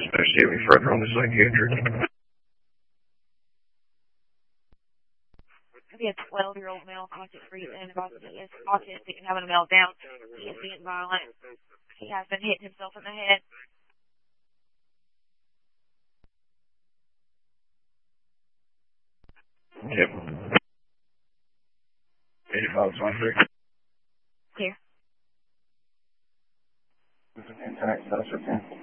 especially any further on this leg injury. He had a 12-year-old male conscious breathing about he is autistic and having a meltdown. He is being violent. He has been hitting himself in the head. Yep. 85-23. Here. Tonight,